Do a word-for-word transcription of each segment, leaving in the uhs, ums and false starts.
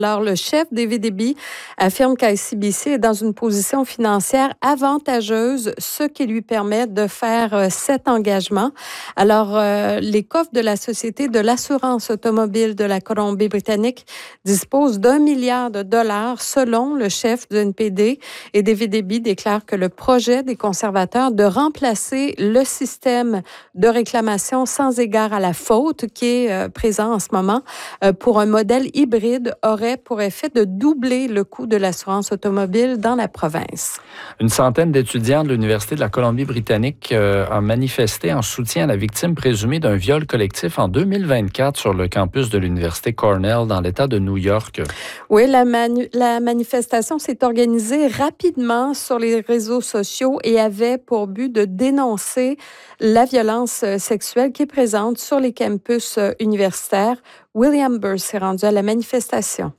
Alors, le chef des V D B affirme qu'I C B C est dans une position financière avantageuse, ce qui lui permet de faire euh, cet engagement. Alors, euh, les coffres de la Société de l'assurance automobile de la Colombie-Britannique disposent d'un milliard de dollars selon le chef du N P D, et des V D B déclarent que le projet des conservateurs de remplacer le système de réclamation sans égard à la faute qui est euh, présent en ce moment euh, pour un modèle hybride aurait pour effet de doubler le coût de l'assurance automobile dans la province. Une centaine d'étudiants de l'Université de la Colombie-Britannique euh, ont manifesté en soutien à la victime présumée d'un viol collectif en deux mille vingt-quatre sur le campus de l'Université Cornell dans l'État de New York. Oui, la, manu- la manifestation s'est organisée rapidement sur les réseaux sociaux et avait pour but de dénoncer la violence sexuelle qui est présente sur les campus universitaires. William Burr s'est rendu à la manifestation.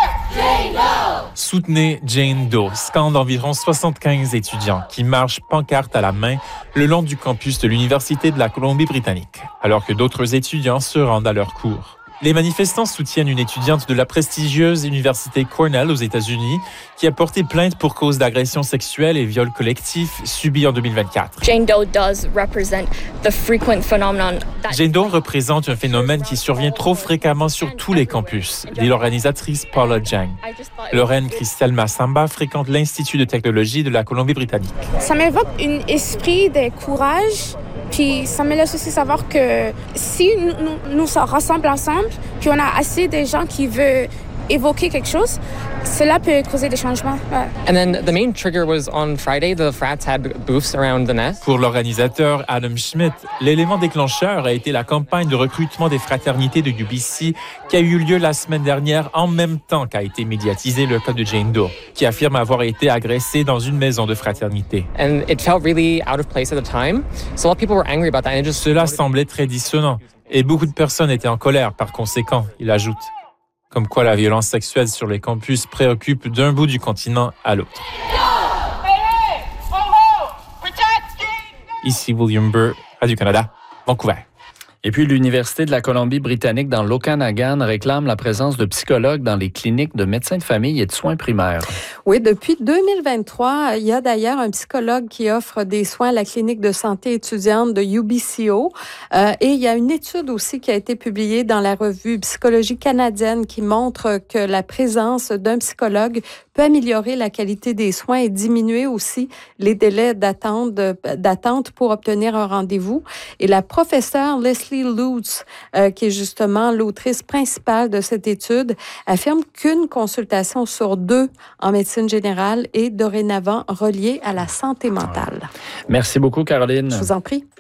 Soutenez Jane Doe, scandent environ soixante-quinze étudiants qui marchent pancarte à la main le long du campus de l'Université de la Colombie-Britannique, alors que d'autres étudiants se rendent à leurs cours. Les manifestants soutiennent une étudiante de la prestigieuse Université Cornell aux États-Unis qui a porté plainte pour cause d'agression sexuelle et viol collectif subi en deux mille vingt-quatre. Jane Doe does represent the frequent phenomenon that... Jane Doe représente un phénomène qui survient trop fréquemment sur tous les campus, dit l'organisatrice Paula Jang. Lorraine Christelle Massamba fréquente l'Institut de technologie de la Colombie-Britannique. Ça m'évoque un esprit de courage. Puis ça me laisse aussi savoir que si nous nous, nous rassemblons ensemble, puis on a assez de gens qui veulent évoquer quelque chose, cela peut causer des changements. Ouais. And then the main trigger was on Friday. The frats had booths around the nest. Pour l'organisateur Adam Schmidt, l'élément déclencheur a été la campagne de recrutement des fraternités de U B C qui a eu lieu la semaine dernière en même temps qu'a été médiatisé le cas de Jane Doe, qui affirme avoir été agressée dans une maison de fraternité. And it felt really out of place at the time. So a lot of people were angry about that. And it just... Cela semblait très dissonant et beaucoup de personnes étaient en colère par conséquent, il ajoute. Comme quoi la violence sexuelle sur les campus préoccupe d'un bout du continent à l'autre. Ici William Burr, Radio-Canada, Vancouver. Et puis, l'Université de la Colombie-Britannique dans l'Okanagan réclame la présence de psychologues dans les cliniques de médecins de famille et de soins primaires. Oui, depuis deux mille vingt-trois, il y a d'ailleurs un psychologue qui offre des soins à la clinique de santé étudiante de U B C O. Euh, et il y a une étude aussi qui a été publiée dans la revue Psychologie canadienne qui montre que la présence d'un psychologue peut améliorer la qualité des soins et diminuer aussi les délais d'attente, d'attente pour obtenir un rendez-vous. Et la professeure Leslie Lutz, euh, qui est justement l'autrice principale de cette étude, affirme qu'une consultation sur deux en médecine générale est dorénavant reliée à la santé mentale. Merci beaucoup, Caroline. Je vous en prie.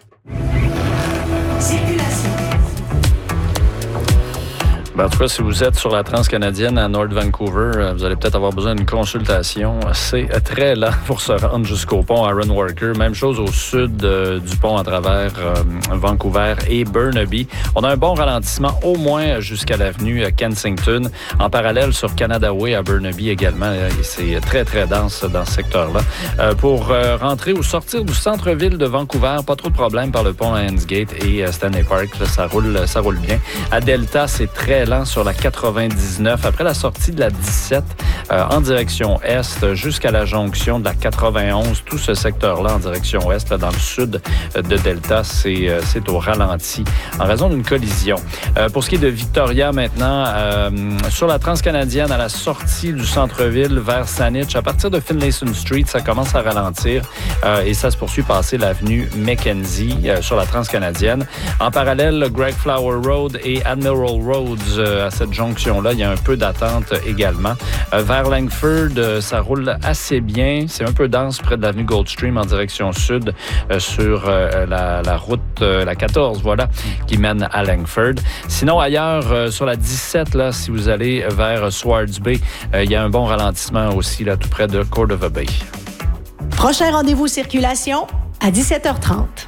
Ben, en tout cas, si vous êtes sur la Transcanadienne à North Vancouver, vous allez peut-être avoir besoin d'une consultation. C'est très lent pour se rendre jusqu'au pont Aaron Walker. Même chose au sud euh, du pont à travers euh, Vancouver et Burnaby. On a un bon ralentissement au moins jusqu'à l'avenue Kensington. En parallèle sur Canada Way à Burnaby également. C'est très, très dense dans ce secteur-là. Euh, pour euh, rentrer ou sortir du centre-ville de Vancouver, pas trop de problèmes par le pont Lions Gate et euh, Stanley Park. Là, ça roule, ça roule bien. À Delta, c'est très lent sur la quatre-vingt-dix-neuf. Après la sortie de la dix-sept euh, en direction est jusqu'à la jonction de la quatre-vingt-onze, tout ce secteur-là en direction ouest, là, dans le sud de Delta, c'est, euh, c'est au ralenti en raison d'une collision. Euh, pour ce qui est de Victoria maintenant, euh, sur la Transcanadienne à la sortie du centre-ville vers Saanich, à partir de Finlayson Street, ça commence à ralentir euh, et ça se poursuit passer l'avenue Mackenzie euh, sur la Transcanadienne. En parallèle, Greg Flower Road et Admiral Roads euh, à cette jonction-là, il y a un peu d'attente également. Euh, vers Langford, euh, ça roule assez bien. C'est un peu dense près de l'avenue Goldstream en direction sud euh, sur euh, la, la route, euh, la quatorze, voilà, qui mène à Langford. Sinon, ailleurs, euh, sur la dix-sept, là, si vous allez vers Swartz Bay, euh, il y a un bon ralentissement aussi, là, tout près de Cordova Bay. Prochain rendez-vous circulation à dix-sept heures trente.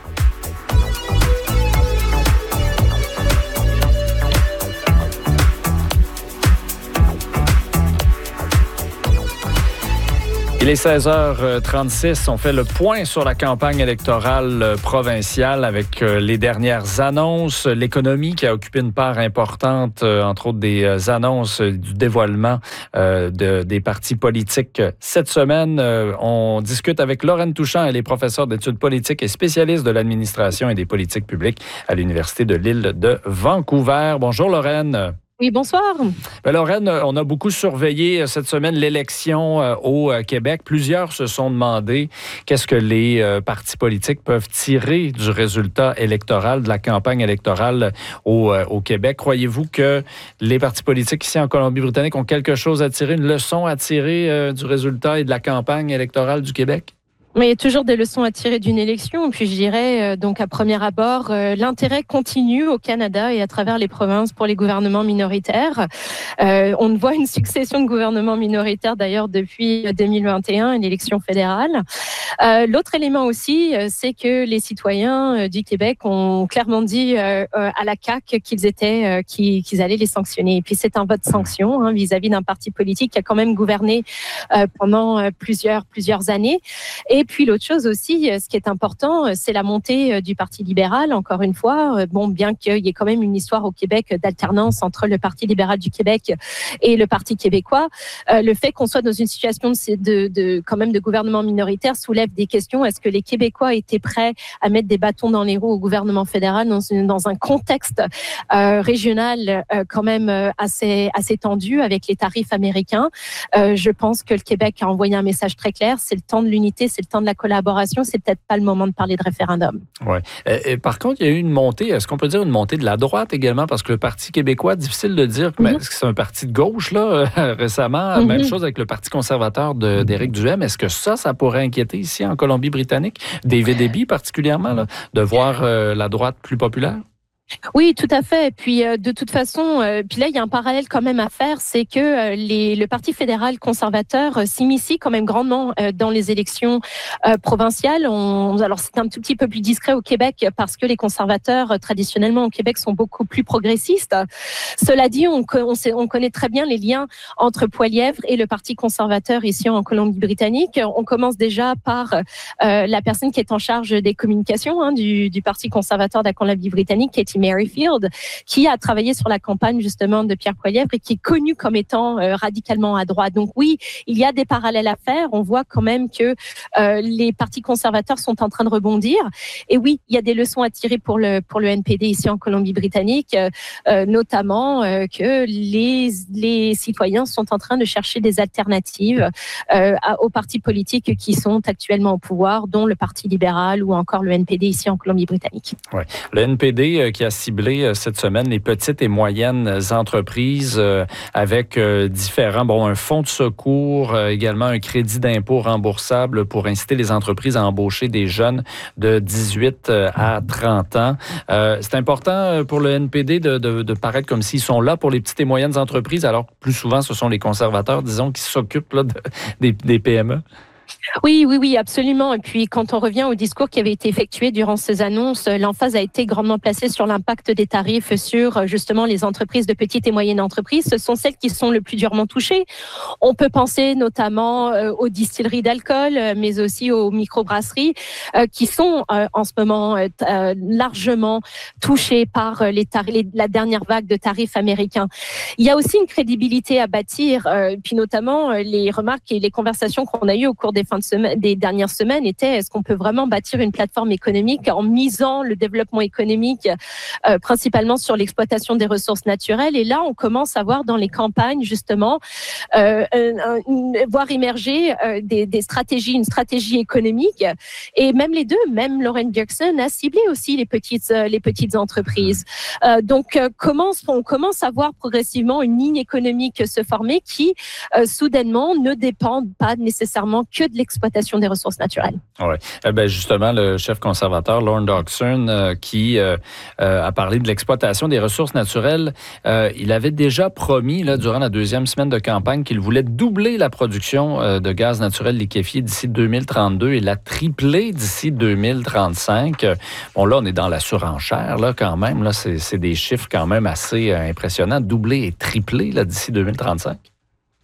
Il est seize heures trente-six. On fait le point sur la campagne électorale provinciale avec les dernières annonces. L'économie qui a occupé une part importante, entre autres des annonces du dévoilement de, des partis politiques. Cette semaine, on discute avec Lorraine Touchant. Elle est professeure d'études politiques et spécialiste de l'administration et des politiques publiques à l'Université de l'île de Vancouver. Bonjour Lorraine. Oui, bonsoir. Bien, Lorraine, on a beaucoup surveillé cette semaine l'élection au Québec. Plusieurs se sont demandé qu'est-ce que les partis politiques peuvent tirer du résultat électoral, de la campagne électorale au, au Québec. Croyez-vous que les partis politiques ici en Colombie-Britannique ont quelque chose à tirer, une leçon à tirer euh, du résultat et de la campagne électorale du Québec? Mais il y a toujours des leçons à tirer d'une élection. Puis je dirais, euh, donc à premier abord, euh, l'intérêt continue au Canada et à travers les provinces pour les gouvernements minoritaires. Euh, on voit une succession de gouvernements minoritaires d'ailleurs depuis deux mille vingt et un, l'élection fédérale. Euh, l'autre élément aussi, euh, c'est que les citoyens euh, du Québec ont clairement dit euh, euh, à la C A Q qu'ils étaient, euh, qu'ils, qu'ils allaient les sanctionner. Et puis c'est un vote sanction hein, vis-à-vis d'un parti politique qui a quand même gouverné euh, pendant euh, plusieurs plusieurs années. Et Et puis l'autre chose aussi, ce qui est important, c'est la montée du Parti libéral, encore une fois. Bon, bien qu'il y ait quand même une histoire au Québec d'alternance entre le Parti libéral du Québec et le Parti québécois, euh, le fait qu'on soit dans une situation de, de, de, quand même de gouvernement minoritaire soulève des questions. Est-ce que les Québécois étaient prêts à mettre des bâtons dans les roues au gouvernement fédéral dans, une, dans un contexte euh, régional euh, quand même assez, assez tendu avec les tarifs américains? euh, Je pense que le Québec a envoyé un message très clair. C'est le temps de l'unité, c'est le temps de la collaboration, c'est peut-être pas le moment de parler de référendum. Oui. Et, et par contre, il y a eu une montée, est-ce qu'on peut dire une montée de la droite également? Parce que le Parti québécois, difficile de dire, mm-hmm. est-ce que c'est un parti de gauche, là, récemment? Mm-hmm. Même chose avec le Parti conservateur de, d'Éric Duhaime. Est-ce que ça, ça pourrait inquiéter ici en Colombie-Britannique? David Eby particulièrement, là, de voir euh, la droite plus populaire? Oui, tout à fait. Puis euh, de toute façon, euh, puis là il y a un parallèle quand même à faire, c'est que euh, les, le Parti fédéral conservateur euh, s'immisce quand même grandement euh, dans les élections euh, provinciales. On, alors c'est un tout petit peu plus discret au Québec parce que les conservateurs euh, traditionnellement au Québec sont beaucoup plus progressistes. Cela dit, on, on, sait, on connaît très bien les liens entre Poilièvre et le Parti conservateur ici en Colombie-Britannique. On commence déjà par euh, la personne qui est en charge des communications hein, du, du Parti conservateur de la Colombie-Britannique, Katie Merrifield, qui a travaillé sur la campagne justement de Pierre Poilièvre et qui est connu comme étant euh, radicalement à droite. Donc oui, il y a des parallèles à faire. On voit quand même que euh, les partis conservateurs sont en train de rebondir. Et oui, il y a des leçons à tirer pour le pour le N P D ici en Colombie-Britannique, euh, notamment euh, que les les citoyens sont en train de chercher des alternatives euh, aux partis politiques qui sont actuellement au pouvoir, dont le Parti libéral ou encore le N P D ici en Colombie-Britannique. Ouais. Le N P D euh, qui a ciblé cette semaine les petites et moyennes entreprises euh, avec euh, différents, bon, un fonds de secours, euh, également un crédit d'impôt remboursable pour inciter les entreprises à embaucher des jeunes de dix-huit à trente ans. Euh, c'est important pour le N P D de, de, de paraître comme s'ils sont là pour les petites et moyennes entreprises, alors que plus souvent, ce sont les conservateurs, disons, qui s'occupent là, de, des, des P M E. Oui, oui, oui, absolument. Et puis, quand on revient au discours qui avait été effectué durant ces annonces, l'emphase a été grandement placée sur l'impact des tarifs sur, justement, les entreprises de petites et moyennes entreprises. Ce sont celles qui sont le plus durement touchées. On peut penser notamment euh, aux distilleries d'alcool, mais aussi aux microbrasseries, euh, qui sont euh, en ce moment euh, largement touchées par les tar- les, la dernière vague de tarifs américains. Il y a aussi une crédibilité à bâtir, euh, puis notamment euh, les remarques et les conversations qu'on a eues au cours des fins de semaine, des dernières semaines étaient est-ce qu'on peut vraiment bâtir une plateforme économique en misant le développement économique euh, principalement sur l'exploitation des ressources naturelles? Et là, on commence à voir dans les campagnes justement euh, un, un, voir émerger euh, des, des stratégies, une stratégie économique. Et même les deux, même Lauren Dirksen a ciblé aussi les petites euh, les petites entreprises. Euh, donc, euh, commence, on commence à voir progressivement une ligne économique se former qui euh, soudainement ne dépend pas nécessairement que de l'exploitation des ressources naturelles. Oui. Eh bien, justement, le chef conservateur, Lorne Dockson, euh, qui euh, euh, a parlé de l'exploitation des ressources naturelles, euh, il avait déjà promis, là, durant la deuxième semaine de campagne, qu'il voulait doubler la production euh, de gaz naturel liquéfié d'ici deux mille trente-deux et la tripler d'ici deux mille trente-cinq. Bon, là, on est dans la surenchère, là, quand même. Là, c'est, c'est des chiffres quand même assez euh, impressionnants. Doubler et tripler là, d'ici deux mille trente-cinq.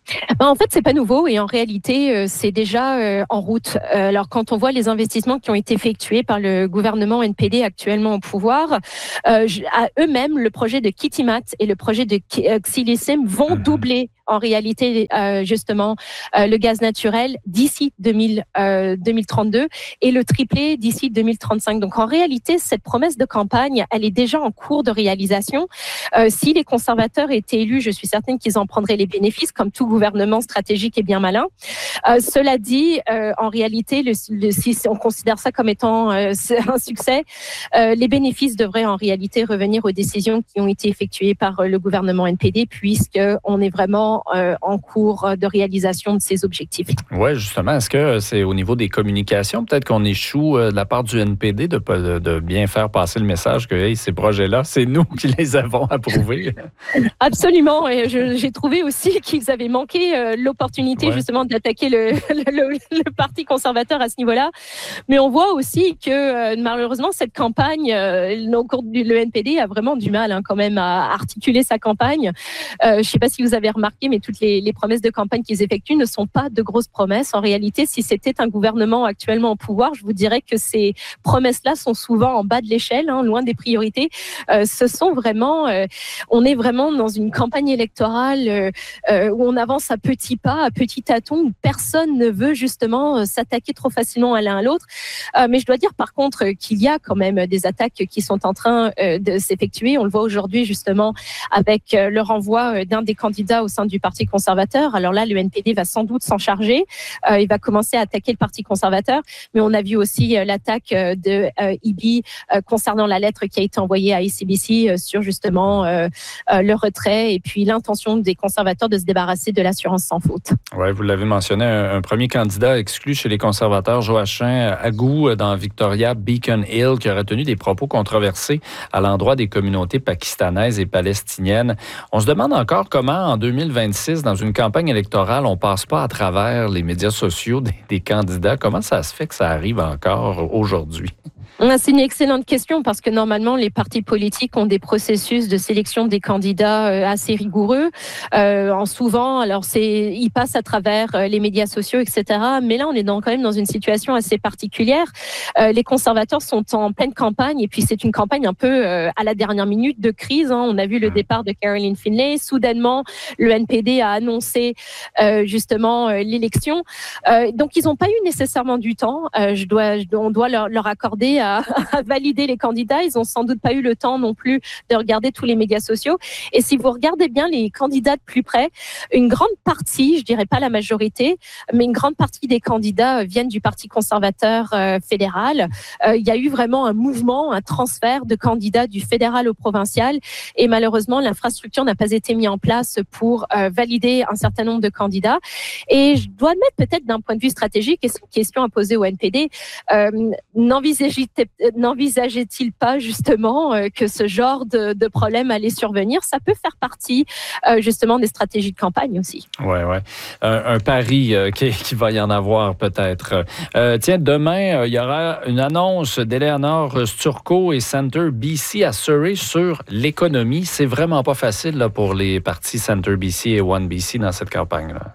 Ben, en fait, c'est pas nouveau et en réalité, euh, c'est déjà euh, en route. Euh, alors, quand on voit les investissements qui ont été effectués par le gouvernement N P D actuellement au pouvoir, euh, à eux-mêmes, le projet de Kitimat et le projet de Ksilissim vont mmh. doubler en réalité euh, justement euh, le gaz naturel d'ici deux mille, euh, deux mille trente-deux et le tripler d'ici deux mille trente-cinq. Donc en réalité, cette promesse de campagne, elle est déjà en cours de réalisation. Euh, si les conservateurs étaient élus, je suis certaine qu'ils en prendraient les bénéfices, comme tout gouvernement stratégique et bien malin. Euh, cela dit, euh, en réalité, le, le, si on considère ça comme étant euh, un succès, euh, les bénéfices devraient en réalité revenir aux décisions qui ont été effectuées par le gouvernement N P D, puisqu'on est vraiment Euh, en cours de réalisation de ces objectifs. Oui, justement. Est-ce que c'est au niveau des communications, peut-être qu'on échoue euh, de la part du N P D de, de, de bien faire passer le message que hey, ces projets-là, c'est nous qui les avons approuvés? Absolument. Et je, j'ai trouvé aussi qu'ils avaient manqué euh, l'opportunité ouais. justement d'attaquer le, le, le Parti conservateur à ce niveau-là. Mais on voit aussi que euh, malheureusement, cette campagne, euh, au cours du le N P D a vraiment du mal hein, quand même à articuler sa campagne. Euh, je ne sais pas si vous avez remarqué, mais toutes les, les promesses de campagne qu'ils effectuent ne sont pas de grosses promesses. En réalité, si c'était un gouvernement actuellement au pouvoir, je vous dirais que ces promesses-là sont souvent en bas de l'échelle, hein, loin des priorités. Euh, ce sont vraiment, euh, on est vraiment dans une campagne électorale euh, euh, où on avance à petits pas, à petits tâtons, où personne ne veut justement euh, s'attaquer trop facilement à l'un à l'autre. Euh, mais je dois dire par contre qu'il y a quand même des attaques qui sont en train euh, de s'effectuer. On le voit aujourd'hui justement avec euh, le renvoi d'un des candidats au sein du Parti conservateur. Alors là, le N P D va sans doute s'en charger. Euh, il va commencer à attaquer le Parti conservateur. Mais on a vu aussi euh, l'attaque euh, de euh, I B euh, concernant la lettre qui a été envoyée à A C B C euh, sur justement euh, euh, le retrait et puis l'intention des conservateurs de se débarrasser de l'assurance sans faute. Oui, vous l'avez mentionné, un, un premier candidat exclu chez les conservateurs, Joachim Agou, dans Victoria Beacon Hill, qui aurait tenu des propos controversés à l'endroit des communautés pakistanaises et palestiniennes. On se demande encore comment, en deux mille vingt-six, dans une campagne électorale, on ne passe pas à travers les médias sociaux des, des candidats. Comment ça se fait que ça arrive encore aujourd'hui? C'est une excellente question parce que normalement, les partis politiques ont des processus de sélection des candidats assez rigoureux. Euh, en souvent, alors c'est, ils passent à travers les médias sociaux, et cetera. Mais là, on est dans, quand même dans une situation assez particulière. Euh, les conservateurs sont en pleine campagne et puis c'est une campagne un peu euh, à la dernière minute de crise. Hein. On a vu le départ de Caroline Finlay. Soudainement, le N P D a annoncé euh, justement euh, l'élection. Euh, donc, ils n'ont pas eu nécessairement du temps. Euh, je dois, je, on doit leur, leur accorder à à valider les candidats. Ils n'ont sans doute pas eu le temps non plus de regarder tous les médias sociaux. Et si vous regardez bien les candidats de plus près, une grande partie, je dirais pas la majorité, mais une grande partie des candidats viennent du Parti conservateur euh, fédéral. Euh, il y a eu vraiment un mouvement, un transfert de candidats du fédéral au provincial. Et malheureusement, l'infrastructure n'a pas été mise en place pour euh, valider un certain nombre de candidats. Et je dois admettre peut-être d'un point de vue stratégique, et c'est une question à poser au N P D, euh, n'envisagez N'envisageait-il pas justement euh, que ce genre de, de problème allait survenir? Ça peut faire partie euh, justement des stratégies de campagne aussi. Oui, oui. Un, un pari euh, qui, qui va y en avoir peut-être. Euh, tiens, demain, euh, il y aura une annonce d'Eleanor Sturcot et Centre B C à Surrey sur l'économie. C'est vraiment pas facile là, pour les partis Centre B C et One B C dans cette campagne-là.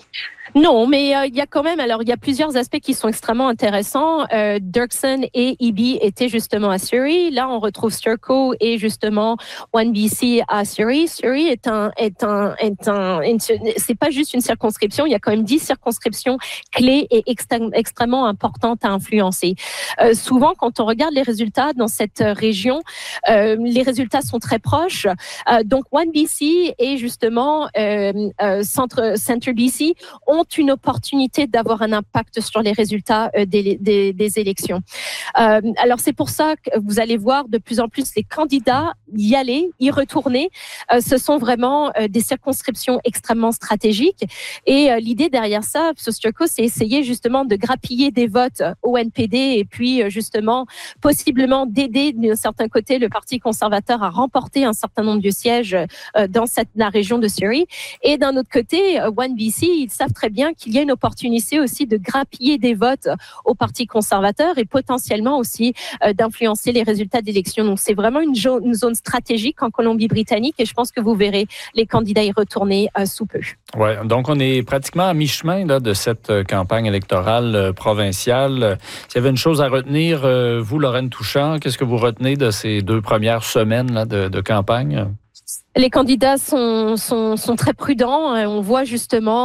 Non, mais euh, il y a quand même, alors il y a plusieurs aspects qui sont extrêmement intéressants. Euh, Dirksen et E B étaient justement à Surrey. Là, on retrouve Sturcot et justement One B C à Surrey. Surrey est un, est un, est un, une, c'est pas juste une circonscription. Il y a quand même dix circonscriptions clés et extré- extrêmement importantes à influencer. Euh, souvent, quand on regarde les résultats dans cette région, euh, les résultats sont très proches. Euh, donc, One B C et justement euh, euh, Centre, Centre B C ont une opportunité d'avoir un impact sur les résultats euh, des, des, des élections. Euh, alors, c'est pour ça que vous allez voir de plus en plus les candidats y aller, y retourner. Euh, ce sont vraiment euh, des circonscriptions extrêmement stratégiques. Et euh, l'idée derrière ça, Sturcot, c'est essayer justement de grappiller des votes au N P D et puis euh, justement possiblement d'aider d'un certain côté le Parti conservateur à remporter un certain nombre de sièges euh, dans cette, la région de Surrey. Et d'un autre côté, euh, One B C, ils savent très très bien qu'il y a une opportunité aussi de grappiller des votes au Parti conservateur et potentiellement aussi euh, d'influencer les résultats d'élections. Donc, c'est vraiment une, jo- une zone stratégique en Colombie-Britannique et je pense que vous verrez les candidats y retourner euh, sous peu. Oui, donc on est pratiquement à mi-chemin là, de cette euh, campagne électorale euh, provinciale. Euh, S'il y avait une chose à retenir, euh, vous, Lorraine Touchant, qu'est-ce que vous retenez de ces deux premières semaines là, de, de campagne? Les candidats sont, sont, sont très prudents. On voit justement